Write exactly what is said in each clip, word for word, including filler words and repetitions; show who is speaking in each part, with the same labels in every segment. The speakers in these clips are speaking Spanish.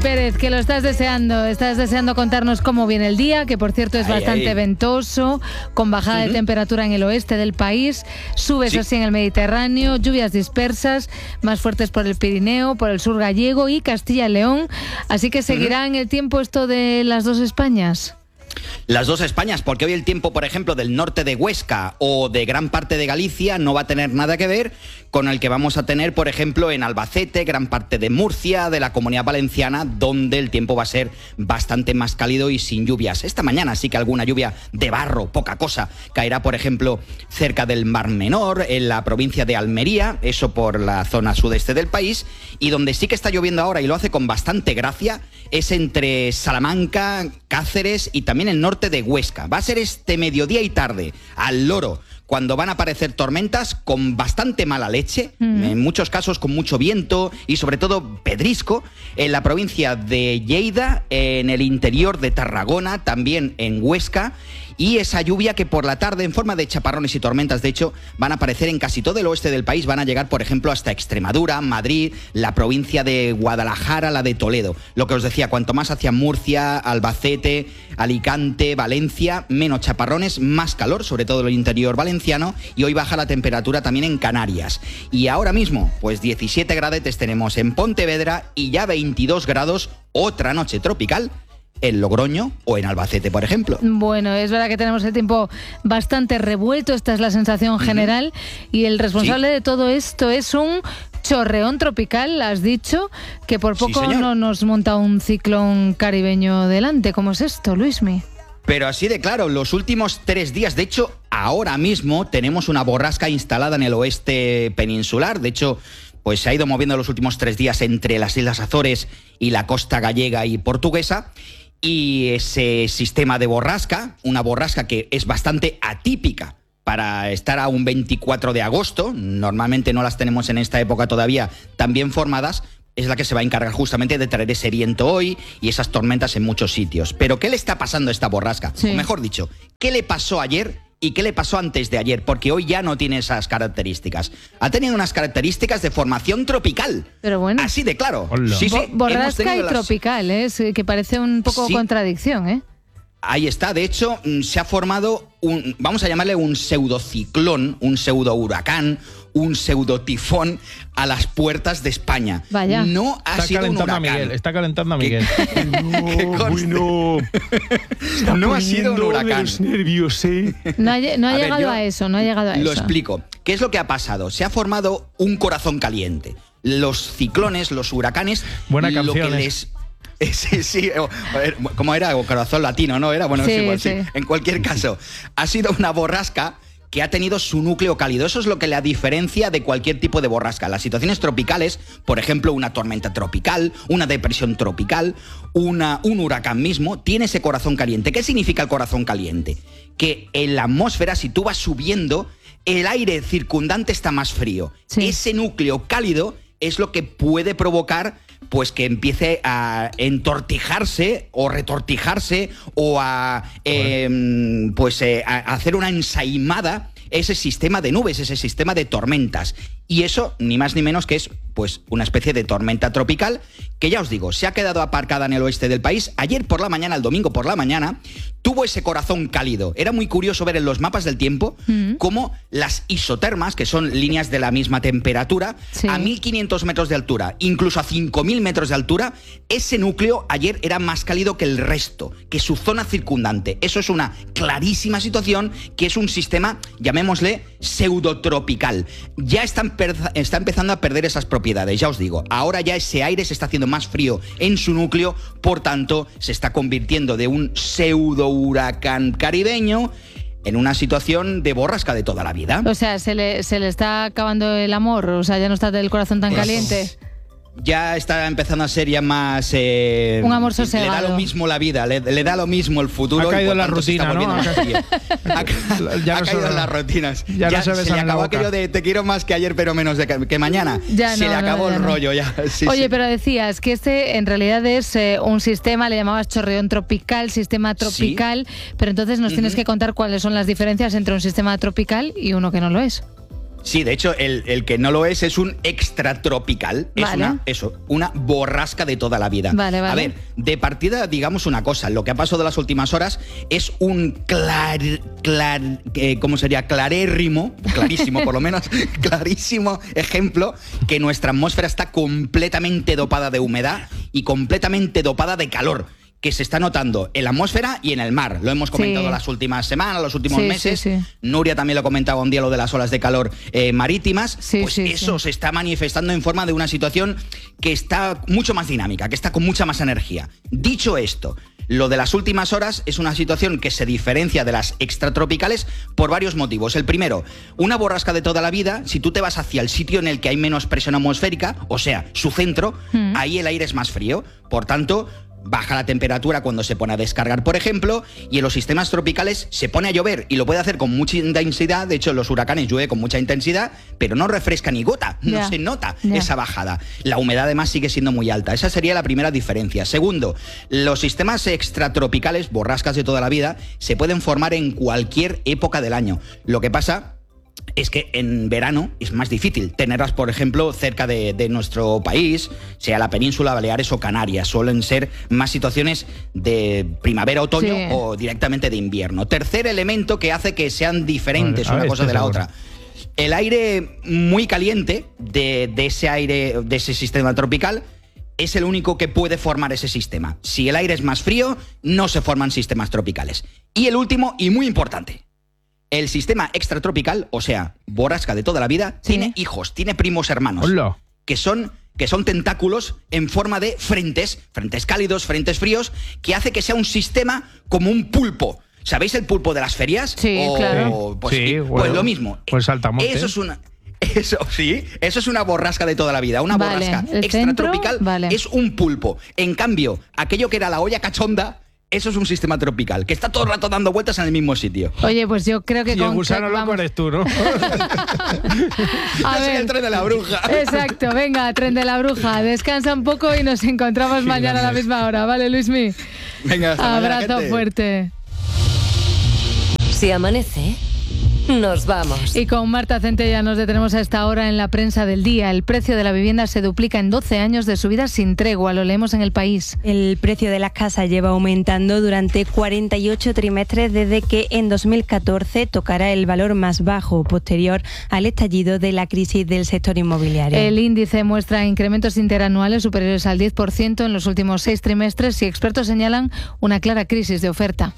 Speaker 1: Pérez, que lo estás deseando, estás deseando contarnos cómo viene el día, que por cierto es ay, bastante ay. ventoso, con bajada uh-huh. de temperatura en el oeste del país, subes sí. así en el Mediterráneo, lluvias dispersas, más fuertes por el Pirineo, por el sur gallego y Castilla y León, así que seguirá uh-huh. en el tiempo esto de las dos Españas.
Speaker 2: Las dos Españas, porque hoy el tiempo, por ejemplo, del norte de Huesca o de gran parte de Galicia no va a tener nada que ver con el que vamos a tener, por ejemplo, en Albacete, gran parte de Murcia, de la Comunidad Valenciana, donde el tiempo va a ser bastante más cálido y sin lluvias. Esta mañana sí que alguna lluvia de barro, poca cosa, caerá, por ejemplo, cerca del Mar Menor, en la provincia de Almería, eso por la zona sudeste del país, y donde sí que está lloviendo ahora y lo hace con bastante gracia, es entre Salamanca, Cáceres y también el norte de Huesca. Va a ser este mediodía y tarde, al loro, cuando van a aparecer tormentas con bastante mala leche, mm. en muchos casos con mucho viento y sobre todo pedrisco, en la provincia de Lleida, en el interior de Tarragona, también en Huesca, y esa lluvia que por la tarde en forma de chaparrones y tormentas, de hecho, van a aparecer en casi todo el oeste del país, van a llegar, por ejemplo, hasta Extremadura, Madrid, la provincia de Guadalajara, la de Toledo. Lo que os decía, cuanto más hacia Murcia, Albacete, Alicante, Valencia, menos chaparrones, más calor, sobre todo en el interior valenciano, y hoy baja la temperatura también en Canarias. Y ahora mismo, pues diecisiete gradetes tenemos en Pontevedra y ya veintidós grados, otra noche tropical, en Logroño o en Albacete, por ejemplo.
Speaker 1: Bueno, es verdad que tenemos el tiempo bastante revuelto, esta es la sensación general, uh-huh. y el responsable sí. de todo esto es un chorreón tropical, has dicho, que por poco sí, no nos monta un ciclón caribeño delante. ¿Cómo es esto, Luismi?
Speaker 2: Pero así de claro, los últimos tres días, de hecho, ahora mismo tenemos una borrasca instalada en el oeste peninsular, de hecho, pues se ha ido moviendo los últimos tres días entre las Islas Azores y la costa gallega y portuguesa. Y ese sistema de borrasca, una borrasca que es bastante atípica para estar a un veinticuatro de agosto, normalmente no las tenemos en esta época todavía tan bien formadas, es la que se va a encargar justamente de traer ese viento hoy y esas tormentas en muchos sitios. Pero ¿qué le está pasando a esta borrasca? Sí. O mejor dicho, ¿qué le pasó ayer y qué le pasó antes de ayer? Porque hoy ya no tiene esas características. Ha tenido unas características de formación tropical.
Speaker 1: Pero bueno.
Speaker 2: Así de claro.
Speaker 1: Sí, sí, Bo- borrasca y las... tropical, ¿eh? Que parece un poco sí. contradicción, ¿eh?
Speaker 2: Ahí está. De hecho, se ha formado un, vamos a llamarle un pseudociclón, un pseudohuracán, un pseudotifón a las puertas de España.
Speaker 1: Vaya.
Speaker 2: No ha
Speaker 3: está
Speaker 2: sido un huracán.
Speaker 3: A Miguel, está calentando a Miguel.
Speaker 2: No, bueno. No ha sido un huracán.
Speaker 1: Nervios, ¿eh? No ha, no ha a llegado ver, a eso, no ha llegado a
Speaker 2: lo
Speaker 1: eso.
Speaker 2: Lo explico. ¿Qué es lo que ha pasado? Se ha formado un corazón caliente. Los ciclones, los huracanes,
Speaker 3: buena canción,
Speaker 2: lo que les... Sí, sí, ¿cómo era? O corazón latino, ¿no? Era, bueno,
Speaker 1: sí,
Speaker 2: es igual,
Speaker 1: sí.
Speaker 2: sí. En cualquier caso, ha sido una borrasca que ha tenido su núcleo cálido. Eso es lo que la diferencia de cualquier tipo de borrasca. Las situaciones tropicales, por ejemplo, una tormenta tropical, una depresión tropical, una, un huracán mismo, tiene ese corazón caliente. ¿Qué significa el corazón caliente? Que en la atmósfera, si tú vas subiendo, el aire circundante está más frío. Sí. Ese núcleo cálido es lo que puede provocar pues que empiece a entortijarse o retortijarse o a, eh, pues, eh, a hacer una ensaimada ese sistema de nubes, ese sistema de tormentas. Y eso, ni más ni menos que es pues una especie de tormenta tropical que, ya os digo, se ha quedado aparcada en el oeste del país. Ayer por la mañana, el domingo por la mañana, tuvo ese corazón cálido. Era muy curioso ver en los mapas del tiempo mm. cómo las isotermas, que son líneas de la misma temperatura, sí. a mil quinientos metros de altura, incluso a cinco mil metros de altura, ese núcleo ayer era más cálido que el resto, que su zona circundante. Eso es una clarísima situación, que es un sistema, llamémosle, pseudotropical. Ya están está empezando a perder esas propiedades, ya os digo. Ahora ya ese aire se está haciendo más frío en su núcleo, por tanto, se está convirtiendo de un pseudo huracán caribeño en una situación de borrasca de toda la vida.
Speaker 1: O sea, se le, se le está acabando el amor, o sea, ya no está el corazón tan pues... caliente.
Speaker 2: Ya está empezando a ser ya más... Eh,
Speaker 1: un amor sosegado.
Speaker 2: Le da lo mismo la vida, le, le da lo mismo el futuro.
Speaker 3: Ha caído en la rutina, ¿no?
Speaker 2: Ha, ha, ya ha no caído en las rutinas. Ya, ya no se, se le acabó aquello de te quiero más que ayer, pero menos de que, que mañana. Ya se no, le acabó no, el no. rollo ya. Sí,
Speaker 1: Oye,
Speaker 2: sí.
Speaker 1: pero decías que este en realidad es eh, un sistema, le llamabas chorreón tropical, sistema tropical, ¿sí? Pero entonces nos uh-huh. tienes que contar cuáles son las diferencias entre un sistema tropical y uno que no lo es.
Speaker 2: Sí, de hecho, el, el que no lo es es un extratropical. Es
Speaker 1: vale.
Speaker 2: una, eso, una borrasca de toda la vida.
Speaker 1: Vale, vale.
Speaker 2: A ver, de partida, digamos una cosa. Lo que ha pasado las últimas horas es un clar... clar eh, ¿Cómo sería? Clarérrimo, clarísimo por lo menos, clarísimo ejemplo que nuestra atmósfera está completamente dopada de humedad y completamente dopada de calor, que se está notando en la atmósfera y en el mar. Lo hemos comentado
Speaker 1: sí.
Speaker 2: las últimas semanas, los últimos
Speaker 1: sí,
Speaker 2: meses.
Speaker 1: Sí, sí.
Speaker 2: Nuria también lo comentaba un día, lo de las olas de calor eh, marítimas.
Speaker 1: Sí,
Speaker 2: pues
Speaker 1: sí,
Speaker 2: eso
Speaker 1: sí.
Speaker 2: se está manifestando en forma de una situación que está mucho más dinámica, que está con mucha más energía. Dicho esto, lo de las últimas horas es una situación que se diferencia de las extratropicales por varios motivos. El primero, una borrasca de toda la vida, si tú te vas hacia el sitio en el que hay menos presión atmosférica, o sea, su centro, mm. ahí el aire es más frío. Por tanto, baja la temperatura cuando se pone a descargar, por ejemplo, y en los sistemas tropicales se pone a llover y lo puede hacer con mucha intensidad. De hecho, en los huracanes llueve con mucha intensidad, pero no refresca ni gota, no
Speaker 1: yeah.
Speaker 2: se nota
Speaker 1: yeah.
Speaker 2: esa bajada. La humedad además sigue siendo muy alta. Esa sería la primera diferencia. Segundo, los sistemas extratropicales, borrascas de toda la vida, se pueden formar en cualquier época del año. Lo que pasa es que en verano es más difícil tenerlas, por ejemplo, cerca de, de nuestro país, sea la península, Baleares o Canarias. Suelen ser más situaciones de primavera, otoño sí. o directamente de invierno. Tercer elemento que hace que sean diferentes vale, una cosa de la seguro. otra. El aire muy caliente de, de ese aire, de ese sistema tropical, es el único que puede formar ese sistema. Si el aire es más frío, no se forman sistemas tropicales. Y el último, y muy importante, el sistema extratropical, o sea, borrasca de toda la vida, ¿sí? tiene hijos, tiene primos hermanos,
Speaker 3: Hola.
Speaker 2: que son, que son tentáculos en forma de frentes, frentes cálidos, frentes fríos, que hace que sea un sistema como un pulpo. ¿Sabéis el pulpo de las ferias?
Speaker 1: Sí,
Speaker 2: o,
Speaker 1: claro.
Speaker 2: Pues,
Speaker 3: sí,
Speaker 2: y,
Speaker 3: bueno,
Speaker 2: pues lo mismo.
Speaker 3: Pues saltamonte.
Speaker 2: Eso es una... Eso sí, eso es una borrasca de toda la vida. Una
Speaker 1: vale,
Speaker 2: borrasca
Speaker 1: el
Speaker 2: extratropical
Speaker 1: centro, vale.
Speaker 2: es un pulpo. En cambio, aquello que era la olla cachonda, eso es un sistema tropical, que está todo el rato dando vueltas en el mismo sitio.
Speaker 1: Oye, pues yo creo que
Speaker 3: y
Speaker 1: con...
Speaker 3: el gusano
Speaker 1: que
Speaker 3: loco
Speaker 1: vamos...
Speaker 3: eres tú, ¿no?
Speaker 1: A
Speaker 2: Yo soy el tren de la bruja.
Speaker 1: Exacto, venga, tren de la bruja. Descansa un poco y nos encontramos sí, mañana a la misma hora, ¿vale, Luismi?
Speaker 2: Venga, hasta
Speaker 1: abrazo
Speaker 2: mañana,
Speaker 1: fuerte.
Speaker 4: Si amanece, nos vamos.
Speaker 1: Y con Marta Centella nos detenemos a esta hora en la prensa del día. El precio de la vivienda se duplica en doce años de subida sin tregua. Lo leemos en El País.
Speaker 5: El precio de las casas lleva aumentando durante cuarenta y ocho trimestres desde que en dos mil catorce tocará el valor más bajo, posterior al estallido de la crisis del sector inmobiliario.
Speaker 1: El índice muestra incrementos interanuales superiores al diez por ciento en los últimos seis trimestres y expertos señalan una clara crisis de oferta.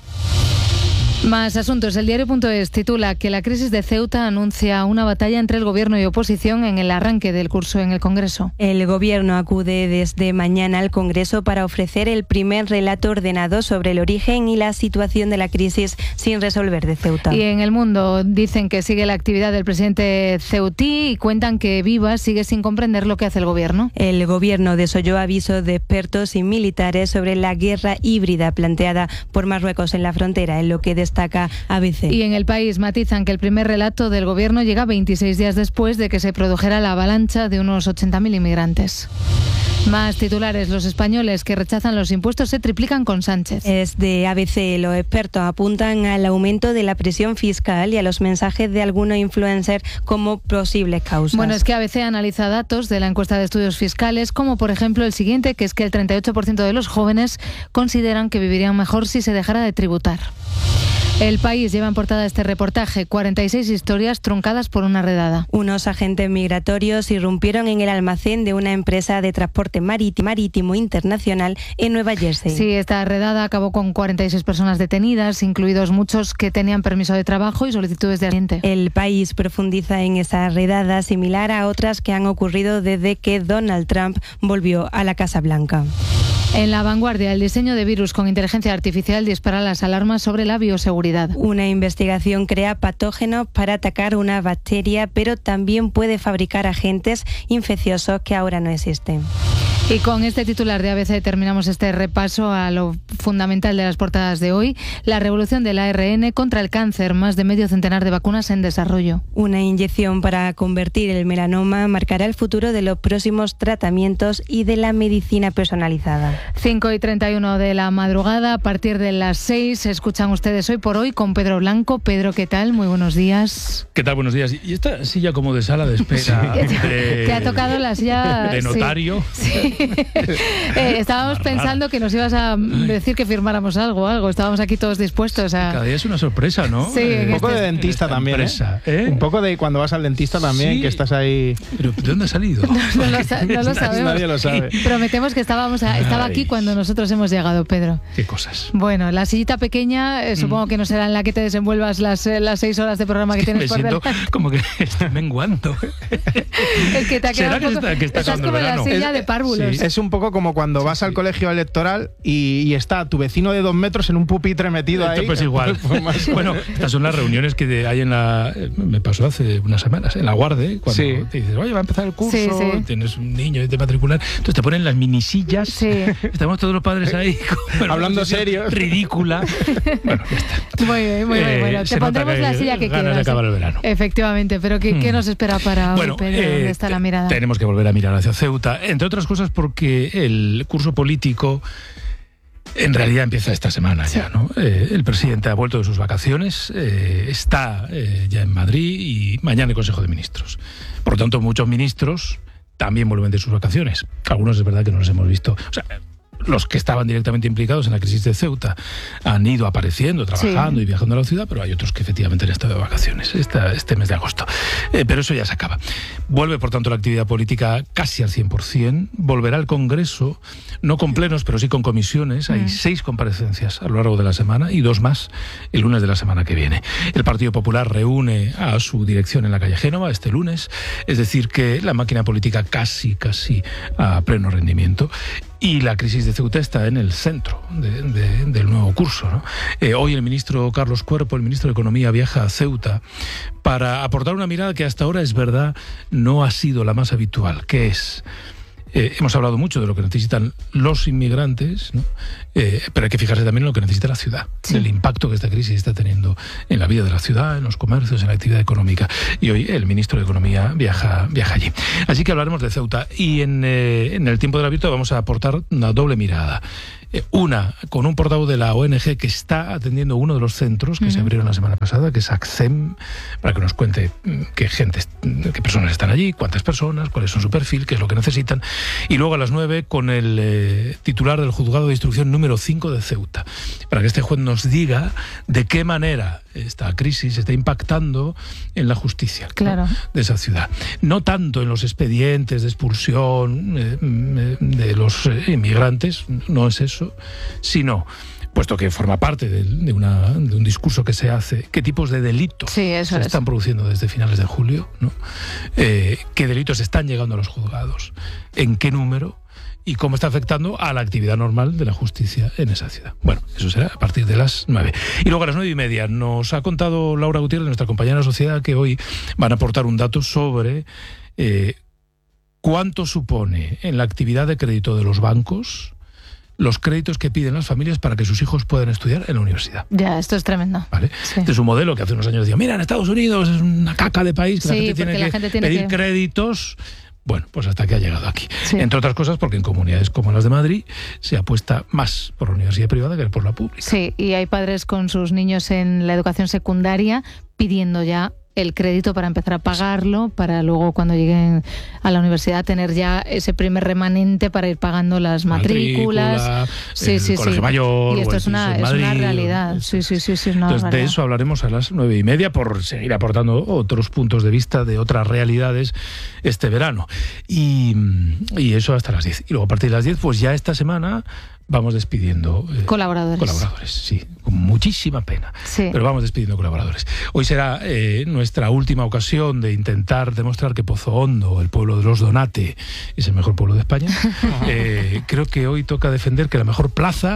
Speaker 1: Más asuntos. El diario.es titula que la crisis de Ceuta anuncia una batalla entre el gobierno y oposición en el arranque del curso en el Congreso.
Speaker 5: El gobierno acude desde mañana al Congreso para ofrecer el primer relato ordenado sobre el origen y la situación de la crisis sin resolver de Ceuta.
Speaker 1: Y en El Mundo dicen que sigue la actividad del presidente ceutí y cuentan que Viva sigue sin comprender lo que hace el gobierno.
Speaker 5: El gobierno desoyó avisos de expertos y militares sobre la guerra híbrida planteada por Marruecos en la frontera, en lo que destaca A B C.
Speaker 1: Y en El País matizan que el primer relato del gobierno llega veintiséis días después de que se produjera la avalancha de unos ochenta mil inmigrantes. Más titulares. Los españoles que rechazan los impuestos se triplican con Sánchez.
Speaker 5: Es de A B C. Los expertos apuntan al aumento de la presión fiscal y a los mensajes de algunos influencers como posibles causas.
Speaker 1: Bueno, es que A B C analiza datos de la encuesta de estudios fiscales, como por ejemplo el siguiente, que es que el treinta y ocho por ciento de los jóvenes consideran que vivirían mejor si se dejara de tributar. El País lleva en portada este reportaje, cuarenta y seis historias truncadas por una redada.
Speaker 5: Unos agentes migratorios irrumpieron en el almacén de una empresa de transporte marítimo, marítimo internacional en Nueva Jersey.
Speaker 1: Sí, esta redada acabó con cuarenta y seis personas detenidas, incluidos muchos que tenían permiso de trabajo y solicitudes de asiento.
Speaker 5: El País profundiza en esa redada similar a otras que han ocurrido desde que Donald Trump volvió a la Casa Blanca.
Speaker 1: En La Vanguardia, el diseño de virus con inteligencia artificial dispara las alarmas sobre la bioseguridad.
Speaker 5: Una investigación crea patógenos para atacar una bacteria, pero también puede fabricar agentes infecciosos que ahora no existen.
Speaker 1: Y con este titular de A B C terminamos este repaso a lo fundamental de las portadas de hoy. La revolución del A R N contra el cáncer, más de medio centenar de vacunas en desarrollo.
Speaker 5: Una inyección para convertir el melanoma marcará el futuro de los próximos tratamientos y de la medicina personalizada.
Speaker 1: cinco y treinta y uno de la madrugada, a partir de las seis, escuchan ustedes Hoy por Hoy con Pedro Blanco. Pedro, ¿qué tal? Muy buenos días.
Speaker 6: ¿Qué tal? Buenos días. Y esta silla como de sala de espera.
Speaker 1: Sí.
Speaker 6: De,
Speaker 1: Te ha tocado la silla...
Speaker 6: De notario.
Speaker 1: Sí. Sí. eh, estábamos pensando que nos ibas a decir que firmáramos algo, algo. Estábamos aquí todos dispuestos a...
Speaker 6: Cada día es una sorpresa, ¿no?
Speaker 1: Sí,
Speaker 6: eh,
Speaker 3: Un poco
Speaker 1: este,
Speaker 3: de dentista también,
Speaker 6: empresa,
Speaker 3: ¿eh?
Speaker 6: ¿eh?
Speaker 3: Un poco de cuando vas al dentista también,
Speaker 6: Sí.
Speaker 3: que estás ahí...
Speaker 6: ¿Pero de dónde ha salido?
Speaker 1: No, no lo, sa- no lo sabemos.
Speaker 3: Nadie lo sabe.
Speaker 1: Prometemos que estábamos a- estaba aquí
Speaker 6: Ay.
Speaker 1: cuando nosotros hemos llegado, Pedro.
Speaker 6: Qué cosas.
Speaker 1: Bueno, la sillita pequeña, eh, supongo que no será en la que te desenvuelvas las, eh, las seis horas de programa que
Speaker 6: Me
Speaker 1: tienes por
Speaker 6: siento
Speaker 1: delante.
Speaker 6: como que estoy menguando.
Speaker 1: Es que te ha
Speaker 6: ¿Será
Speaker 1: quedado
Speaker 6: que
Speaker 1: un poco-
Speaker 6: está- que está
Speaker 1: estás
Speaker 6: acabando
Speaker 1: como
Speaker 6: el
Speaker 1: en la
Speaker 6: verano?
Speaker 1: silla
Speaker 3: Es-
Speaker 1: de párvulos.
Speaker 6: sí.
Speaker 3: Es un poco como cuando vas al colegio electoral y, y está tu vecino de dos metros en un pupitre metido ahí.
Speaker 6: Pues igual.
Speaker 3: Pues más o
Speaker 6: Bueno, estas son las reuniones que de- hay en la... eh, Me pasó hace unas semanas, en la Guarde, cuando
Speaker 3: Sí.
Speaker 6: te dices, oye, va a empezar el curso,
Speaker 1: Sí, sí.
Speaker 6: tienes un niño y te matricular, entonces te ponen las minisillas,
Speaker 1: Sí.
Speaker 6: estamos todos los padres ahí con-
Speaker 3: Hablando
Speaker 6: con-
Speaker 3: serios.
Speaker 6: Ridícula. Bueno, ya está.
Speaker 1: Muy bien, muy bien.
Speaker 6: Eh,
Speaker 1: Bueno,
Speaker 6: se
Speaker 1: te
Speaker 6: nota
Speaker 1: pondremos
Speaker 6: que
Speaker 1: la silla que
Speaker 6: ganas
Speaker 1: quieras.
Speaker 6: de acabar el verano.
Speaker 1: Efectivamente, pero ¿qué, qué
Speaker 6: Mm.
Speaker 1: nos espera para
Speaker 6: Bueno,
Speaker 1: hoy, Pedro?
Speaker 6: eh,
Speaker 1: ¿Dónde está la mirada?
Speaker 6: Tenemos que volver a mirar hacia Ceuta, entre otras cosas porque el curso político en realidad empieza esta semana ya, ¿no? Eh, el presidente ha vuelto de sus vacaciones, eh, está eh, ya en Madrid y mañana hay Consejo de Ministros. Por lo tanto, muchos ministros también vuelven de sus vacaciones. Algunos es verdad que no los hemos visto. O sea, los que estaban directamente implicados en la crisis de Ceuta han ido apareciendo, trabajando
Speaker 1: Sí.
Speaker 6: y viajando a la ciudad, pero hay otros que efectivamente han estado de vacaciones esta, este mes de agosto. Eh, pero eso ya se acaba. Vuelve, por tanto, la actividad política casi al cien por ciento. Volverá al Congreso, no con plenos, pero sí con comisiones. Hay
Speaker 1: Mm.
Speaker 6: seis comparecencias a lo largo de la semana y dos más el lunes de la semana que viene. El Partido Popular reúne a su dirección en la calle Génova este lunes. Es decir, que la máquina política casi, casi a pleno rendimiento. Y la crisis de Ceuta está en el centro de, de, del nuevo curso, ¿no? Eh, hoy el ministro Carlos Cuerpo, el ministro de Economía, viaja a Ceuta para aportar una mirada que hasta ahora, es verdad, no ha sido la más habitual, que es... Eh, hemos hablado mucho de lo que necesitan los inmigrantes, ¿no? Eh, pero hay que fijarse también en lo que necesita la ciudad,
Speaker 1: Sí.
Speaker 6: el impacto que esta crisis está teniendo en la vida de la ciudad, en los comercios, en la actividad económica. Y hoy el ministro de Economía viaja, viaja allí. Así que hablaremos de Ceuta y en, eh, en el tiempo del abierto vamos a aportar una doble mirada. Eh, una, con un portavoz de la O N G que está atendiendo uno de los centros que
Speaker 1: Ujú.
Speaker 6: se abrieron la semana pasada, que es ACCEM, para que nos cuente mm, qué gente, qué personas están allí, cuántas personas, cuál es su perfil, qué es lo que necesitan. Y luego a las nueve con el eh, titular del juzgado de instrucción número cinco de Ceuta, para que este juez nos diga de qué manera esta crisis está impactando en la justicia, ¿no?
Speaker 1: Claro.
Speaker 6: de esa ciudad. No tanto en los expedientes de expulsión eh, eh, de los eh, inmigrantes, no es eso, sino, puesto que forma parte de, de, una, de un discurso que se hace, qué tipos de delitos
Speaker 1: Sí, eso
Speaker 6: se
Speaker 1: es.
Speaker 6: están produciendo desde finales de julio, ¿no? Eh, qué delitos están llegando a los juzgados, en qué número y cómo está afectando a la actividad normal de la justicia en esa ciudad. Bueno, eso será a partir de las nueve. Y luego a las nueve y media nos ha contado Laura Gutiérrez, nuestra compañera de sociedad, que hoy van a aportar un dato sobre eh, cuánto supone en la actividad de crédito de los bancos los créditos que piden las familias para que sus hijos puedan estudiar en la universidad.
Speaker 1: Ya, esto es tremendo.
Speaker 6: ¿Vale?
Speaker 1: Sí.
Speaker 6: Este es un modelo que hace unos años decía, mira, en Estados Unidos es una caca de país, que
Speaker 1: Sí,
Speaker 6: la gente
Speaker 1: porque
Speaker 6: tiene
Speaker 1: la
Speaker 6: que
Speaker 1: gente tiene
Speaker 6: pedir
Speaker 1: que-
Speaker 6: créditos. Bueno, pues hasta que ha llegado aquí.
Speaker 1: Sí.
Speaker 6: Entre otras cosas porque en comunidades como las de Madrid se apuesta más por la universidad privada que por la pública.
Speaker 1: Sí, y hay padres con sus niños en la educación secundaria pidiendo ya el crédito para empezar a pagarlo, para luego cuando lleguen a la universidad tener ya ese primer remanente para ir pagando las matrículas.
Speaker 6: Matrícula,
Speaker 1: Sí,
Speaker 6: el
Speaker 1: sí,
Speaker 6: colegio
Speaker 1: sí.
Speaker 6: mayor,
Speaker 1: Y esto
Speaker 6: o el
Speaker 1: es una,
Speaker 6: piso en
Speaker 1: es una
Speaker 6: Madrid,
Speaker 1: realidad.
Speaker 6: o-
Speaker 1: Sí, sí, sí, sí, es una
Speaker 6: Entonces, de
Speaker 1: realidad.
Speaker 6: eso hablaremos a las nueve y media por seguir aportando otros puntos de vista de otras realidades este verano. Y, y eso hasta las diez. Y luego a partir de las diez, pues ya esta semana vamos despidiendo eh,
Speaker 1: Colaboradores.
Speaker 6: Colaboradores, sí, con muchísima pena.
Speaker 1: Sí.
Speaker 6: Pero vamos despidiendo colaboradores. Hoy será eh, nuestra última ocasión de intentar demostrar que Pozo Hondo, el pueblo de los Donate, es el mejor pueblo de España. eh, creo que hoy toca defender que la mejor plaza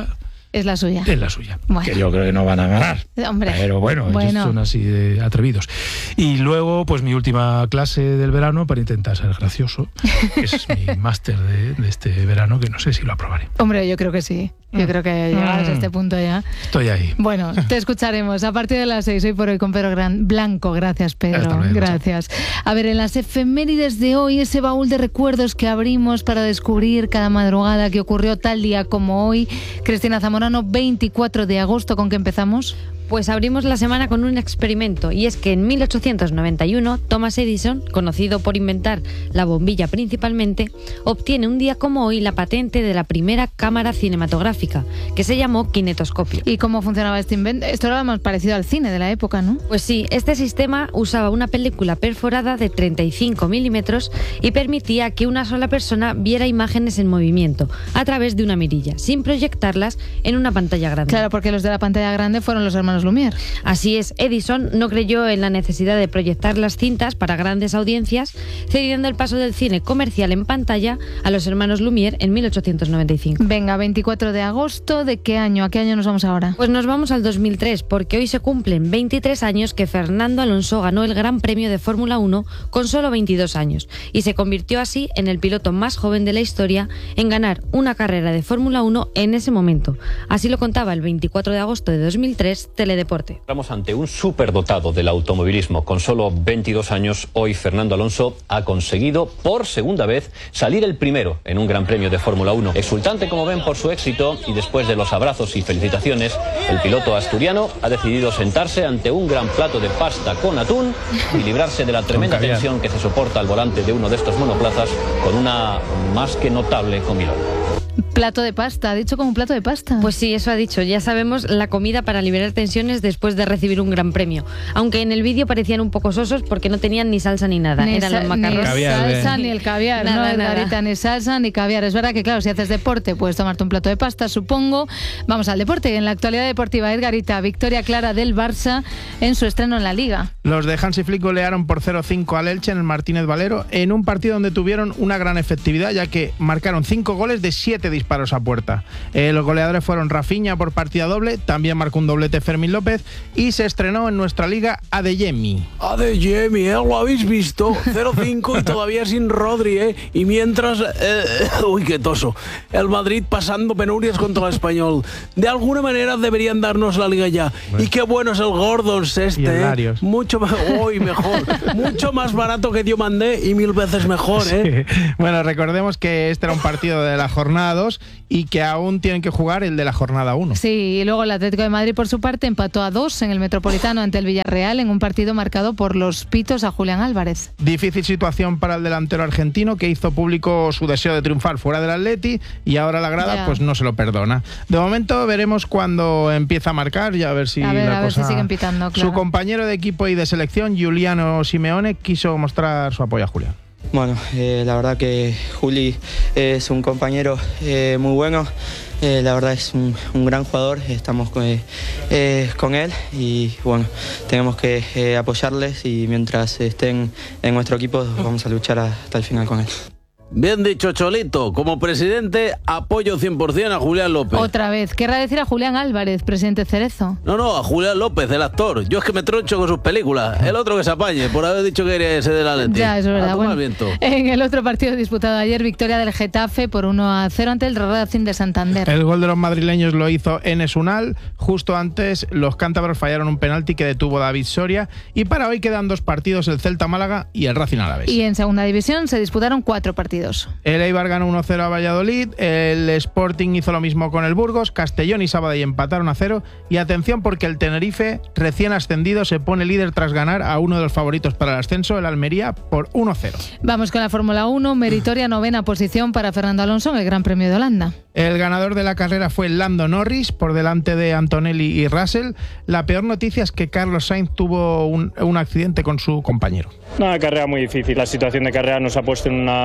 Speaker 1: Es la suya.
Speaker 6: Es la suya.
Speaker 1: Bueno.
Speaker 6: Que yo creo que no van a ganar.
Speaker 1: Hombre.
Speaker 6: Pero bueno,
Speaker 1: bueno.
Speaker 6: ellos son así de atrevidos. Y luego, pues mi última clase del verano para intentar ser gracioso, que es mi máster de, de este verano, que no sé si lo aprobaré.
Speaker 1: Hombre, yo creo que sí. Yo creo que llegados a este punto ya.
Speaker 6: Estoy ahí.
Speaker 1: Bueno, te escucharemos a partir de las seis, hoy por hoy con Pedro Gran Blanco. Gracias, Pedro.
Speaker 6: Hasta luego.
Speaker 1: Gracias. A ver, en las efemérides de hoy, ese baúl de recuerdos que abrimos para descubrir cada madrugada que ocurrió tal día como hoy. Cristina Zamorano, veinticuatro de agosto, ¿con qué empezamos?
Speaker 7: Pues abrimos la semana con un experimento, y es que en mil ochocientos noventa y uno Thomas Edison, conocido por inventar la bombilla principalmente, obtiene un día como hoy la patente de la primera cámara cinematográfica, que se llamó kinetoscopio.
Speaker 1: ¿Y cómo funcionaba este invento? Esto era lo más parecido al cine de la época, ¿no?
Speaker 7: Pues sí, este sistema usaba una película perforada de treinta y cinco milímetros y permitía que una sola persona viera imágenes en movimiento a través de una mirilla, sin proyectarlas en una pantalla grande.
Speaker 1: Claro, porque los de la pantalla grande fueron los hermanos Lumière.
Speaker 7: Así es, Edison no creyó en la necesidad de proyectar las cintas para grandes audiencias, cediendo el paso del cine comercial en pantalla a los hermanos Lumière en mil ochocientos noventa y cinco.
Speaker 1: Venga, veinticuatro de agosto, ¿de qué año? ¿A qué año nos vamos ahora?
Speaker 7: Pues nos vamos al dos mil tres, porque hoy se cumplen veintitrés años que Fernando Alonso ganó el Gran Premio de Fórmula uno con solo veintidós años, y se convirtió así en el piloto más joven de la historia en ganar una carrera de Fórmula uno en ese momento. Así lo contaba el veinticuatro de agosto de dos mil tres Teledeporte.
Speaker 8: Estamos ante un superdotado del automovilismo. Con solo veintidós años, hoy Fernando Alonso ha conseguido por segunda vez salir el primero en un Gran Premio de Fórmula uno. Exultante, como ven, por su éxito, y después de los abrazos y felicitaciones, el piloto asturiano ha decidido sentarse ante un gran plato de pasta con atún y librarse de la tremenda tensión que se soporta al volante de uno de estos monoplazas con una más que notable comilón.
Speaker 1: Plato de pasta, ha dicho como un plato de pasta.
Speaker 7: Pues sí, eso ha dicho. Ya sabemos, la comida para liberar tensiones después de recibir un gran premio. Aunque en el vídeo parecían un poco sosos porque no tenían ni salsa ni nada.
Speaker 1: Ni
Speaker 7: Eran
Speaker 1: sa-
Speaker 7: los macarrones.
Speaker 1: Ni
Speaker 3: Caviar,
Speaker 1: salsa
Speaker 3: eh.
Speaker 1: ni el caviar,
Speaker 7: Nada,
Speaker 1: no,
Speaker 7: nada.
Speaker 1: Edgarita, ni salsa ni caviar. Es verdad que, claro, si haces deporte puedes tomarte un plato de pasta, supongo. Vamos al deporte. En la actualidad deportiva, Edgarita, victoria clara del Barça en su estreno en la Liga.
Speaker 3: Los de Hansi Flick golearon por cero cinco al Elche en el Martínez Valero en un partido donde tuvieron una gran efectividad, ya que marcaron cinco goles de siete disparos a puerta. Eh, los goleadores fueron Rafinha por partida doble, también marcó un doblete Fermín López, y se estrenó en nuestra liga Adeyemi.
Speaker 9: Adeyemi, ¿eh? ¿Lo habéis visto? cero cinco y todavía sin Rodri, ¿eh? Y mientras... Eh, uy, qué toso. El Madrid pasando penurias contra el Español. De alguna manera deberían darnos la liga ya. Bueno. Y qué bueno es el Gordons este,
Speaker 3: y el
Speaker 9: ¿eh?
Speaker 3: Larios.
Speaker 9: Mucho mejor, uy, mejor. Mucho más barato que Diomandé y mil veces mejor, ¿eh?
Speaker 3: Sí. Bueno, recordemos que este era un partido de la jornada dos y que aún tienen que jugar el de la jornada uno.
Speaker 1: Sí, y luego el Atlético de Madrid, por su parte, empató a dos en el Metropolitano ante el Villarreal en un partido marcado por los pitos a Julián Álvarez.
Speaker 3: Difícil situación para el delantero argentino, que hizo público su deseo de triunfar fuera del Atleti, y ahora la grada
Speaker 1: Ya.
Speaker 3: pues no se lo perdona. De momento veremos cuando empieza a marcar y a ver si
Speaker 1: A ver,
Speaker 3: la
Speaker 1: a ver
Speaker 3: cosa...
Speaker 1: si siguen pitando, claro.
Speaker 3: Su compañero de equipo y de selección, Giuliano Simeone, quiso mostrar su apoyo a Julián.
Speaker 10: Bueno, eh, la verdad que Juli es un compañero eh, muy bueno, eh, la verdad es un, un gran jugador, estamos con, eh, eh, con él y bueno, tenemos que eh, apoyarles, y mientras estén en nuestro equipo vamos a luchar hasta el final con él.
Speaker 9: Bien dicho, Cholito. Como presidente, apoyo cien por ciento a Julián López.
Speaker 1: Otra vez. Querrá decir a Julián Álvarez, presidente Cerezo.
Speaker 9: No, no, a Julián López, el actor. Yo es que me troncho con sus películas. El otro que se apañe, por haber dicho que quería ese del Atleti.
Speaker 1: Ya, es verdad.
Speaker 9: A tomar
Speaker 1: Bueno,
Speaker 9: viento.
Speaker 1: en el otro partido disputado ayer, victoria del Getafe por uno a cero ante el Racing de Santander.
Speaker 3: El gol de los madrileños lo hizo Enes Unal. Justo antes, los cántabros fallaron un penalti que detuvo David Soria. Y para hoy quedan dos partidos, el Celta Málaga y el Racing Alavés.
Speaker 1: Y en segunda división se disputaron cuatro partidos.
Speaker 3: El Eibar ganó uno cero a Valladolid, el Sporting hizo lo mismo con el Burgos, Castellón y Sabadell empataron a cero, y atención porque el Tenerife, recién ascendido, se pone líder tras ganar a uno de los favoritos para el ascenso, el Almería, por uno cero.
Speaker 1: Vamos con la Fórmula uno, meritoria novena posición para Fernando Alonso en el Gran Premio de Holanda.
Speaker 3: El ganador de la carrera fue Lando Norris, por delante de Antonelli y Russell. La peor noticia es que Carlos Sainz tuvo un, un accidente con su compañero.
Speaker 11: Una carrera muy difícil, la situación de carrera nos ha puesto en una batalla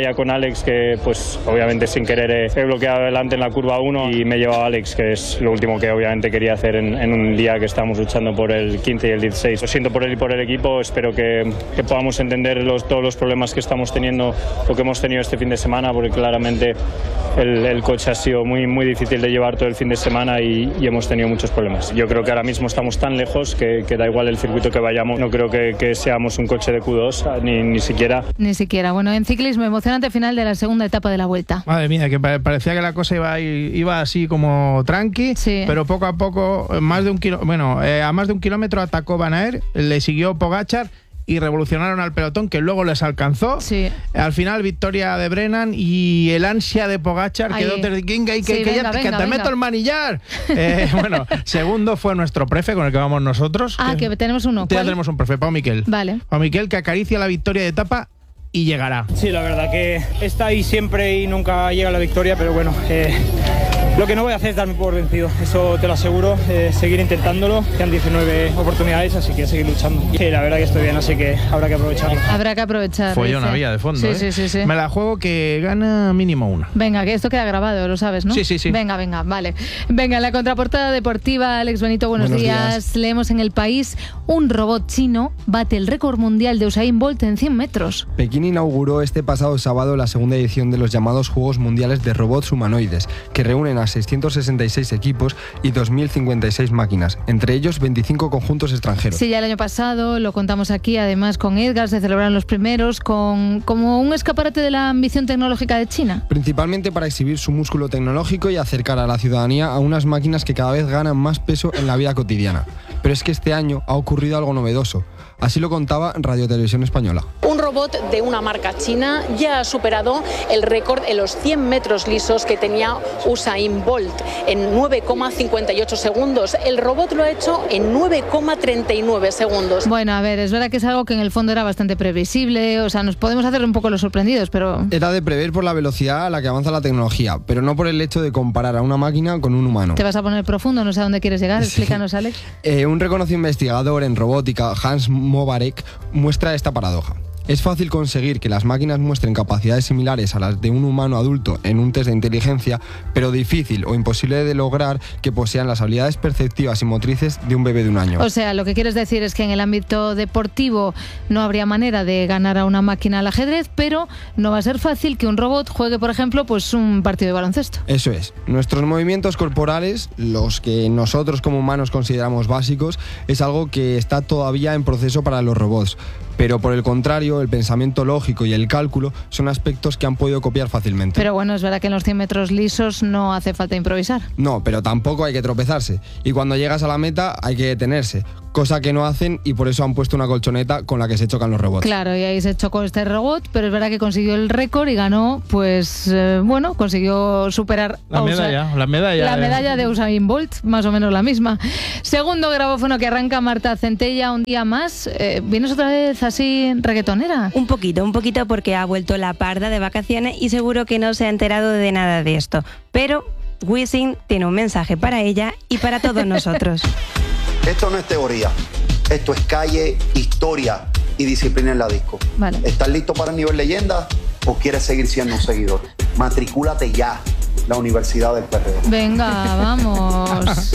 Speaker 11: día con Alex que pues obviamente sin querer he, he bloqueado adelante en la curva uno y me he llevado a Alex, que es lo último que obviamente quería hacer en, en un día que estamos luchando por el quince y el dieciséis. Lo siento por él y por el equipo, espero que, que podamos entender los, todos los problemas que estamos teniendo, lo que hemos tenido este fin de semana, porque claramente el, el coche ha sido muy, muy difícil de llevar todo el fin de semana y, y hemos tenido muchos problemas. Yo creo que ahora mismo estamos tan lejos que, que da igual el circuito que vayamos, no creo que, que seamos un coche de Q dos, ni, ni siquiera.
Speaker 1: Ni siquiera. Bueno, en ciclismo, emocionante final de la segunda etapa de la Vuelta.
Speaker 3: Madre mía, que parecía que la cosa iba, iba así como tranqui, sí. Pero poco a poco, más de un kilo, bueno, eh, a más de un kilómetro atacó Van Aert, le siguió Pogačar y revolucionaron al pelotón, que luego les alcanzó. Sí. Al final, victoria de Brennan y el ansia de Pogačar quedó de Kinga y que, sí, que, venga, ya, venga, que te venga. meto el manillar. Eh, bueno, segundo fue nuestro prefe con el que vamos nosotros.
Speaker 1: Ah, que, que tenemos uno.
Speaker 3: Ya tenemos un prefe, Pau Miquel.
Speaker 1: Vale.
Speaker 3: Pau Miquel, que acaricia la victoria de etapa y llegará.
Speaker 12: Sí, la verdad que está ahí siempre y nunca llega la victoria, pero bueno, eh, lo que no voy a hacer es darme por vencido, eso te lo aseguro, eh, seguir intentándolo, quedan diecinueve oportunidades, así que seguir luchando. Y la verdad que estoy bien, así que habrá que aprovecharlo.
Speaker 1: Habrá que aprovechar.
Speaker 3: Follón había de fondo,
Speaker 1: sí,
Speaker 3: ¿eh?
Speaker 1: sí, sí, sí.
Speaker 3: Me la juego que gana mínimo una.
Speaker 1: Venga, que esto queda grabado, lo sabes, ¿no?
Speaker 3: Sí, sí, sí.
Speaker 1: Venga, venga, vale. Venga, en la contraportada deportiva, Alex Benito, buenos, buenos días. días. Leemos en El País, un robot chino bate el récord mundial de Usain Bolt en cien metros.
Speaker 13: Pekín inauguró este pasado sábado la segunda edición de los llamados Juegos Mundiales de Robots Humanoides, que reúnen a seiscientos sesenta y seis equipos y dos mil cincuenta y seis máquinas, entre ellos veinticinco conjuntos extranjeros.
Speaker 1: Sí, ya el año pasado, lo contamos aquí, además con Edgar, se celebraron los primeros, con como un escaparate de la ambición tecnológica de China.
Speaker 13: Principalmente para exhibir su músculo tecnológico y acercar a la ciudadanía a unas máquinas que cada vez ganan más peso en la vida cotidiana. Pero es que este año ha ocurrido algo novedoso. Así lo contaba Radio Televisión Española.
Speaker 14: Un robot de una marca china ya ha superado el récord en los cien metros lisos que tenía Usain Bolt en nueve coma cincuenta y ocho segundos. El robot lo ha hecho en nueve coma treinta y nueve segundos.
Speaker 1: Bueno, a ver, es verdad que es algo que en el fondo era bastante previsible, o sea, nos podemos hacer un poco los sorprendidos, pero...
Speaker 13: Era de prever por la velocidad a la que avanza la tecnología, pero no por el hecho de comparar a una máquina con un humano.
Speaker 1: Te vas a poner profundo, no sé a dónde quieres llegar, explícanos, Alex.
Speaker 13: Eh, un reconocido investigador en robótica, Hans Mobarek, muestra esta paradoja. Es fácil conseguir que las máquinas muestren capacidades similares a las de un humano adulto en un test de inteligencia, pero difícil o imposible de lograr que posean las habilidades perceptivas y motrices de un bebé de un año.
Speaker 1: O sea, lo que quieres decir es que en el ámbito deportivo no habría manera de ganar a una máquina al ajedrez, pero no va a ser fácil que un robot juegue, por ejemplo, pues un partido de baloncesto.
Speaker 13: Eso es. Nuestros movimientos corporales, los que nosotros como humanos consideramos básicos, es algo que está todavía en proceso para los robots. Pero por el contrario, el pensamiento lógico y el cálculo son aspectos que han podido copiar fácilmente.
Speaker 1: Pero bueno, es verdad que en los cien metros lisos no hace falta improvisar.
Speaker 13: No, pero tampoco hay que tropezarse. Y cuando llegas a la meta hay que detenerse, cosa que no hacen y por eso han puesto una colchoneta con la que se chocan los robots.
Speaker 1: Claro, y ahí se chocó este robot, pero es verdad que consiguió el récord y ganó, pues, eh, bueno, consiguió superar...
Speaker 3: La medalla, Usa- la medalla.
Speaker 1: La medalla de Usain Bolt, más o menos la misma. Segundo grabófono que arranca Marta Centella un día más. Eh, ¿Vienes otra vez así reggaetonera?
Speaker 5: Un poquito, un poquito porque ha vuelto la parda de vacaciones y seguro que no se ha enterado de nada de esto. Pero Wisin tiene un mensaje para ella y para todos nosotros.
Speaker 15: Esto no es teoría, esto es calle, historia y disciplina en la disco.
Speaker 1: Vale.
Speaker 15: ¿Estás listo para el nivel leyenda o quieres seguir siendo un seguidor? Matricúlate ya, la Universidad del Perreo.
Speaker 1: Venga, vamos.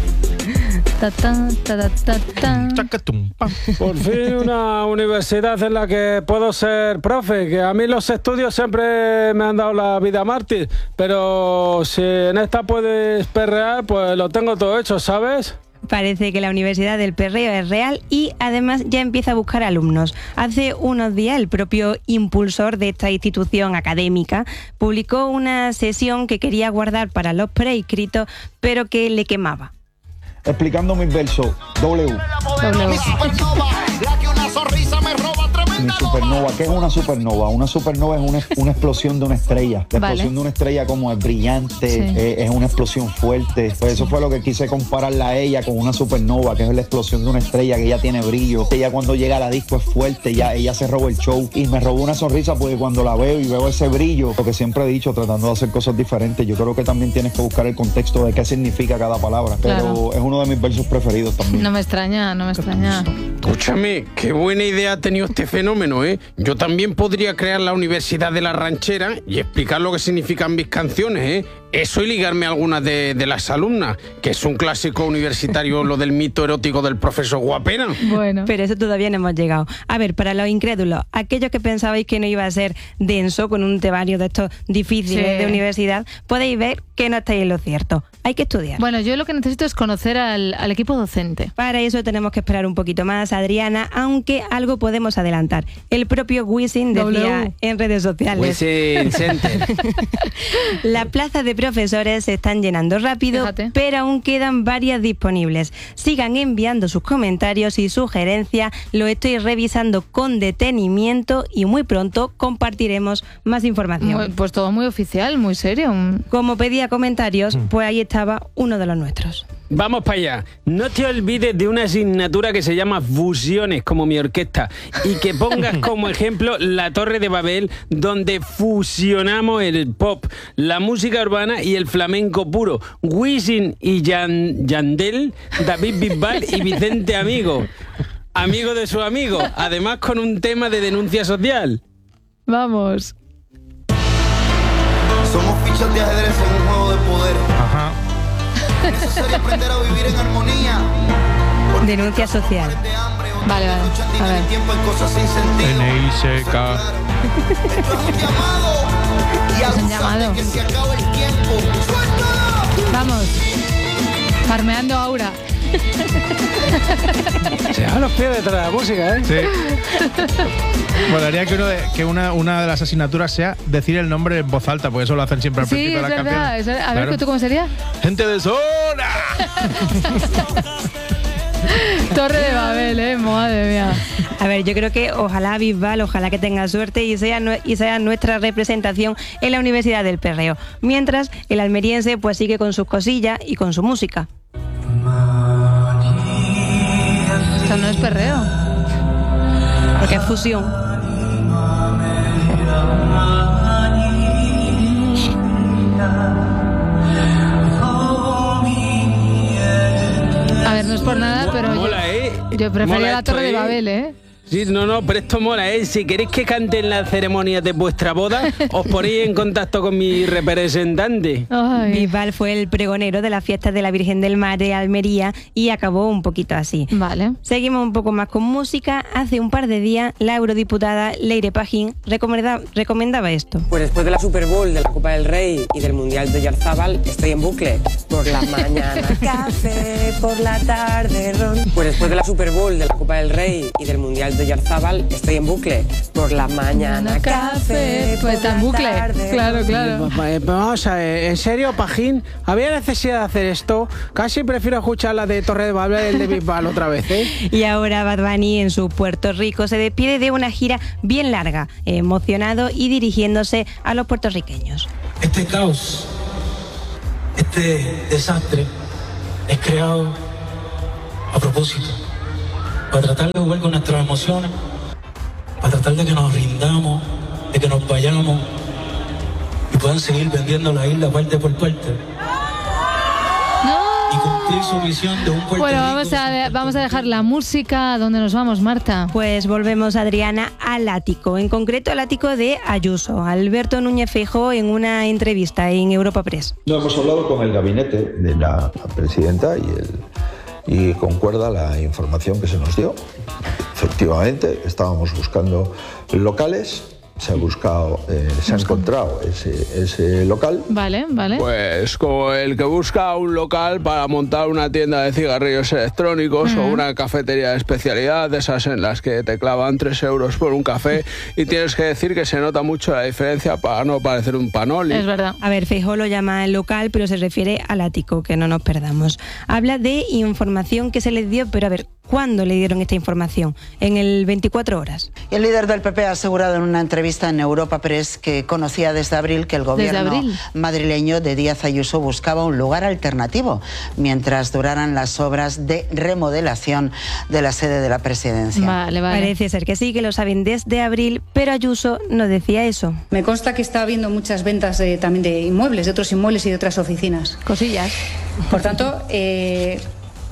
Speaker 1: Ta, ta, ta, ta, ta.
Speaker 9: Por fin una universidad en la que puedo ser profe, que a mí los estudios siempre me han dado la vida mártir, pero si en esta puedes perrear, pues lo tengo todo hecho, ¿sabes?
Speaker 5: Parece que la Universidad del Perreo es real y además ya empieza a buscar alumnos. Hace unos días el propio impulsor de esta institución académica publicó una sesión que quería guardar para los preinscritos, pero que le quemaba.
Speaker 15: Explicando mis versos, W.
Speaker 1: W.
Speaker 15: Mi supernova, la que una sonrisa me roba tremenda. Mi supernova, ¿qué es una supernova? Una supernova es una, una explosión de una estrella. La
Speaker 1: Vale.
Speaker 15: explosión de una estrella como es brillante,
Speaker 1: Sí.
Speaker 15: eh, es una explosión fuerte. Pues eso fue lo que quise compararla a ella con una supernova, que es la explosión de una estrella, que ella tiene brillo. Ella cuando llega a la disco es fuerte, ella, ella se robó el show. Y me robó una sonrisa porque cuando la veo y veo ese brillo, lo que siempre he dicho, tratando de hacer cosas diferentes, yo creo que también tienes que buscar el contexto de qué significa cada palabra. Pero
Speaker 1: Claro.
Speaker 15: es uno de mis versos preferidos también.
Speaker 1: No me extraña, no me extraña.
Speaker 9: Escúchame, qué buena idea ha tenido este fenómeno, ¿eh? Yo también podría crear la Universidad de la Ranchera y explicar lo que significan mis canciones, ¿eh? Eso y ligarme a algunas de, de las alumnas, que es un clásico universitario lo del mito erótico del profesor Guapena.
Speaker 5: Bueno. Pero eso todavía no hemos llegado. A ver, para los incrédulos, aquellos que pensabais que no iba a ser denso con un temario de estos difíciles
Speaker 1: Sí.
Speaker 5: de universidad, podéis ver que no estáis en lo cierto. Hay que estudiar.
Speaker 1: Bueno, yo lo que necesito es conocer al, al equipo docente.
Speaker 5: Para eso tenemos que esperar un poquito más, Adriana, aunque algo podemos adelantar. El propio Wisin decía
Speaker 1: W.
Speaker 5: en redes sociales.
Speaker 9: Wisin Center.
Speaker 5: La plaza de profesores se están llenando rápido,
Speaker 1: Fíjate.
Speaker 5: pero aún quedan varias disponibles. Sigan enviando sus comentarios y sugerencias, lo estoy revisando con detenimiento y muy pronto compartiremos más información.
Speaker 1: Muy- pues todo muy oficial, muy serio.
Speaker 5: Como pedía comentarios, pues ahí estaba uno de los nuestros.
Speaker 9: Vamos para allá. No te olvides de una asignatura que se llama Fusiones, como mi orquesta, y que pongas como ejemplo la Torre de Babel, donde fusionamos el pop, la música urbana y el flamenco puro. Wisin y Yan- Yandel, David Bisbal y Vicente Amigo. Amigo de su amigo, además con un tema de denuncia social.
Speaker 1: Vamos.
Speaker 16: Somos fichas de ajedrez en un juego de poder.
Speaker 3: Ajá.
Speaker 16: Es necesario aprender a vivir en armonía.
Speaker 5: Denuncia social.
Speaker 1: Vale, vale. A ver.
Speaker 16: Tiempo en cosas sin sentido.
Speaker 3: N I C K.
Speaker 16: Esto es un llamado. Y
Speaker 1: Es un
Speaker 16: abusa
Speaker 1: llamado.
Speaker 16: de que se acabe el tiempo. ¡Suéltalo!
Speaker 1: Vamos. Farmeando aura.
Speaker 9: Se van los pies detrás de la música, ¿eh?
Speaker 3: Sí. Molaría que, uno de, que una, una de las asignaturas sea decir el nombre en voz alta, porque eso lo hacen siempre al
Speaker 1: Sí,
Speaker 3: principio
Speaker 1: es
Speaker 3: de las
Speaker 1: verdad.
Speaker 3: canciones.
Speaker 1: es verdad. A ver,
Speaker 3: Claro.
Speaker 1: ¿tú cómo sería?
Speaker 3: Gente de zona.
Speaker 1: Torre de Babel, eh, madre mía.
Speaker 5: A ver, yo creo que ojalá Bisbal, ojalá que tenga suerte y sea, nue- y sea nuestra representación en la Universidad del Perreo. Mientras, el almeriense pues sigue con sus cosillas y con su música.
Speaker 1: Esto no es perreo.
Speaker 5: Porque es fusión.
Speaker 1: A ver, no es por nada, pero yo,
Speaker 9: Mola, ¿eh?
Speaker 1: yo prefería
Speaker 9: Mola
Speaker 1: la
Speaker 9: esto,
Speaker 1: Torre de
Speaker 9: ¿eh?
Speaker 1: Babel, ¿eh?
Speaker 9: Sí, no, no, pero esto mola, ¿eh? Si queréis que cante en las ceremonias de vuestra boda, os ponéis en contacto con mi representante.
Speaker 1: Ay.
Speaker 5: Bisbal fue el pregonero de las fiestas de la Virgen del Mar de Almería y acabó un poquito así.
Speaker 1: Vale.
Speaker 5: Seguimos un poco más con música. Hace un par de días, la eurodiputada Leire Pajín recomenda- recomendaba esto.
Speaker 17: Pues después de la Super Bowl, de la Copa del Rey y del Mundial de Yarzábal, estoy en bucle. Por la mañana café, por la tarde ron. Pues después de la Super Bowl, de la Copa del Rey y del Mundial de Yarzábal, estoy en bucle. Por la mañana café,
Speaker 1: Pues está en bucle.
Speaker 17: tarde,
Speaker 1: Claro, claro.
Speaker 9: Eh, Vamos a ver, ¿en serio, Pajín? ¿Había necesidad de hacer esto? Casi prefiero escuchar la de Torre de Babel y el de Bisbal otra vez, ¿eh?
Speaker 5: Y ahora Bad Bunny en su Puerto Rico se despide de una gira bien larga, emocionado y dirigiéndose a los puertorriqueños.
Speaker 18: Este caos, este desastre es creado a propósito, para tratar de jugar con nuestras emociones, para tratar de que nos rindamos, de que nos vayamos y puedan seguir vendiendo la isla parte por parte. Y cumplir su visión de un Puerto
Speaker 1: Bueno,
Speaker 18: Rico.
Speaker 1: vamos a, de- vamos a dejar la música. ¿A dónde nos vamos, Marta?
Speaker 5: Pues volvemos, Adriana, al ático, en concreto al ático de Ayuso. Alberto Núñez Feijóo en una entrevista en Europa Press.
Speaker 19: No, hemos hablado con el gabinete de la presidenta y, el, y concuerda la información que se nos dio. Efectivamente, estábamos buscando locales, se ha buscado, eh, se ha encontrado ese, ese local.
Speaker 1: Vale, vale.
Speaker 9: Pues como el que busca un local para montar una tienda de cigarrillos electrónicos o una cafetería de especialidad, de esas en las que te clavan tres euros por un café y tienes que decir que se nota mucho la diferencia para no parecer un panoli.
Speaker 1: Es verdad.
Speaker 5: A ver, Feijóo lo llama el local, pero se refiere al ático, que no nos perdamos. Habla de información que se les dio, pero a ver, ¿cuándo le dieron esta información? En el veinticuatro horas.
Speaker 20: Y el líder del P P ha asegurado en una entrevista en Europa Press que conocía desde abril que el gobierno
Speaker 1: abril.
Speaker 20: madrileño de Díaz Ayuso buscaba un lugar alternativo mientras duraran las obras de remodelación de la sede de la presidencia.
Speaker 1: Vale, vale.
Speaker 5: Parece ser que sí, que lo saben desde abril, pero Ayuso no decía eso.
Speaker 21: Me consta que está habiendo muchas ventas de, también de inmuebles, de otros inmuebles y de otras oficinas.
Speaker 1: Cosillas.
Speaker 21: Por tanto, eh,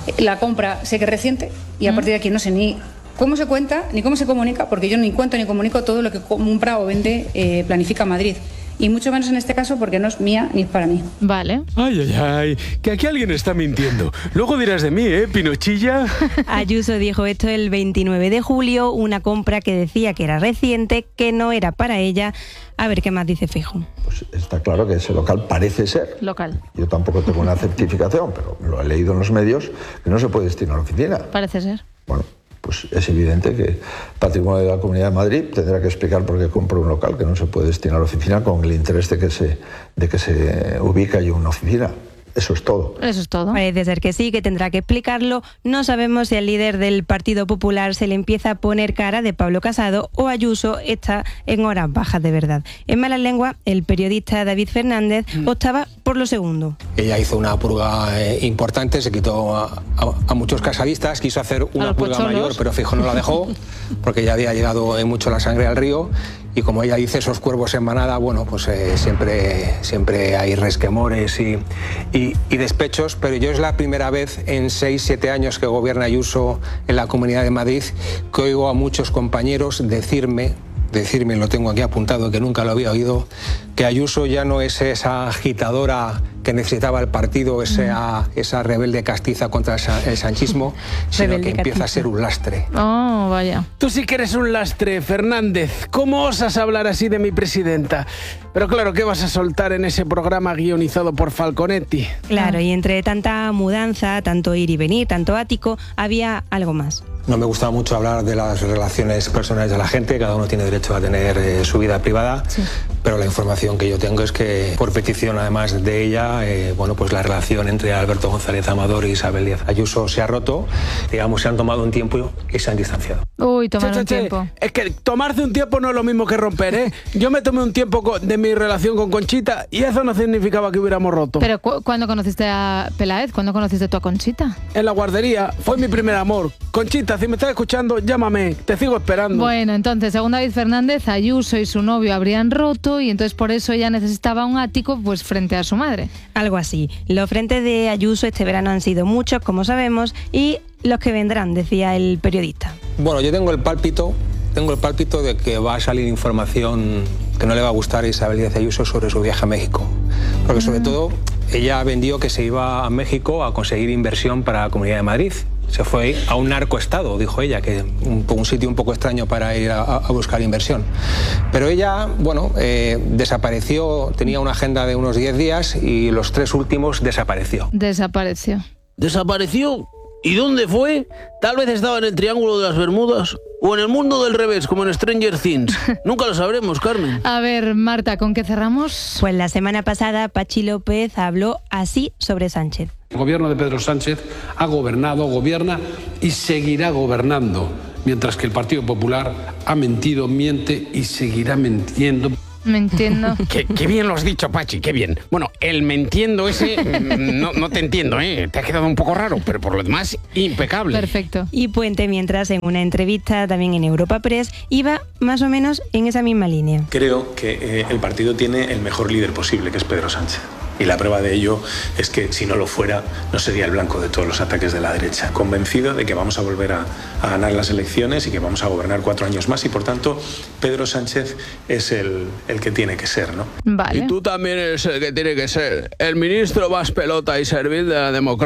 Speaker 21: La compra sé que es reciente y a partir de aquí no sé ni cómo se cuenta ni cómo se comunica, porque yo ni cuento ni comunico todo lo que compra o vende, eh, planifica Madrid. Y mucho menos en este caso porque no es mía ni es para mí.
Speaker 1: Vale.
Speaker 9: Ay, ay, ay, que aquí alguien está mintiendo. Luego dirás de mí, ¿eh, Pinochilla?
Speaker 5: Ayuso dijo esto el veintinueve de julio, una compra que decía que era reciente, que no era para ella. A ver qué más dice Feijóo.
Speaker 19: Pues está claro que ese local parece ser.
Speaker 1: Local.
Speaker 19: Yo tampoco tengo una certificación, pero lo he leído en los medios, que no se puede destinar a la oficina.
Speaker 1: Parece ser.
Speaker 19: Bueno, pues es evidente que Patrimonio de la Comunidad de Madrid tendrá que explicar por qué compra un local que no se puede destinar a la oficina con el interés de que se, de que se ubique allí una oficina. Eso es todo.
Speaker 1: Eso es todo.
Speaker 5: Parece ser que sí, que tendrá que explicarlo. No sabemos si al líder del Partido Popular se le empieza a poner cara de Pablo Casado o Ayuso está en horas bajas de verdad. En malas lenguas, el periodista David Fernández optaba por lo segundo.
Speaker 2: Ella hizo una purga eh, importante, se quitó a, a, a muchos casadistas, quiso hacer una purga mayor, pero Feijóo no la dejó, porque ya había llegado eh, mucho la sangre al río. Y como ella dice, esos cuervos en manada, bueno, pues eh, siempre, siempre hay resquemores y, y, y despechos, pero yo es la primera vez en seis, siete años que gobierna Ayuso en la Comunidad de Madrid que oigo a muchos compañeros decirme, decirme, lo tengo aquí apuntado, que nunca lo había oído, que Ayuso ya no es esa agitadora que necesitaba el partido, esa, esa rebelde castiza contra el sanchismo, sino rebelde que empieza castiza. a ser un lastre.
Speaker 1: Oh, vaya.
Speaker 9: Tú sí que eres un lastre, Fernández. ¿Cómo osas hablar así de mi presidenta? Pero claro, ¿qué vas a soltar en ese programa guionizado por Falconetti?
Speaker 5: Claro, y entre tanta mudanza, tanto ir y venir, tanto ático, había algo más.
Speaker 2: No me gusta mucho hablar de las relaciones personales de la gente, cada uno tiene derecho a tener eh, su vida privada, sí. Pero la información que yo tengo es que, por petición además de ella, eh, bueno, pues la relación entre Alberto González Amador y Isabel Díaz Ayuso se ha roto, digamos, se han tomado un tiempo y se han distanciado.
Speaker 1: Uy, tomar
Speaker 9: che,
Speaker 1: un
Speaker 9: che,
Speaker 1: tiempo.
Speaker 9: Es que tomarse un tiempo no es lo mismo que romper, ¿eh? Yo me tomé un tiempo de mi relación con Conchita y eso no significaba que hubiéramos roto.
Speaker 1: Pero ¿cu ¿cuándo conociste a Peláez? ¿Cuándo conociste tú a Conchita?
Speaker 9: En la guardería, fue mi primer amor. Conchita, si me estás escuchando, llámame, te sigo esperando.
Speaker 1: Bueno, entonces, según David Fernández, Ayuso y su novio habrían roto y entonces por eso ella necesitaba un ático pues frente a su madre.
Speaker 5: Algo así. Los frentes de Ayuso este verano han sido muchos, como sabemos, y los que vendrán, decía el periodista.
Speaker 2: Bueno, yo tengo el pálpito, tengo el pálpito de que va a salir información que no le va a gustar a Isabel Díaz Ayuso sobre su viaje a México. Porque sobre todo, ella vendió que se iba a México a conseguir inversión para la Comunidad de Madrid. Se fue a un narcoestado, dijo ella, que un, un sitio un poco extraño para ir a, a buscar inversión. Pero ella, bueno, eh, desapareció, tenía una agenda de unos diez días y los tres últimos desapareció.
Speaker 1: Desapareció.
Speaker 9: ¿Desapareció? ¿Y dónde fue? Tal vez estaba en el Triángulo de las Bermudas o en el mundo del revés, como en Stranger Things. Nunca lo sabremos, Carmen.
Speaker 1: A ver, Marta, ¿con qué cerramos?
Speaker 5: Pues la semana pasada Pachi López habló así sobre Sánchez.
Speaker 22: El gobierno de Pedro Sánchez ha gobernado, gobierna y seguirá gobernando, mientras que el Partido Popular ha mentido, miente y seguirá mintiendo.
Speaker 1: Me entiendo.
Speaker 23: Qué, qué bien lo has dicho, Pachi, qué bien. Bueno, el me entiendo ese, no, no te entiendo, ¿eh? Te ha quedado un poco raro, pero por lo demás, impecable.
Speaker 1: Perfecto.
Speaker 5: Y Puente, mientras en una entrevista también en Europa Press, iba más o menos en esa misma línea.
Speaker 24: Creo que eh, el partido tiene el mejor líder posible, que es Pedro Sánchez. Y la prueba de ello es que si no lo fuera, no sería el blanco de todos los ataques de la derecha. Convencido de que vamos a volver a, a ganar las elecciones y que vamos a gobernar cuatro años más y, por tanto, Pedro Sánchez es el, el que tiene que ser, ¿no?
Speaker 1: Vale.
Speaker 9: Y tú también eres el que tiene que ser el ministro más pelota y servil de la democracia.